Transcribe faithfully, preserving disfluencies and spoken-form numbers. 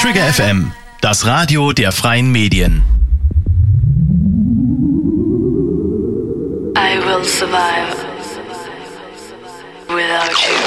Trigger F M, das Radio der freien Medien. I will survive without you.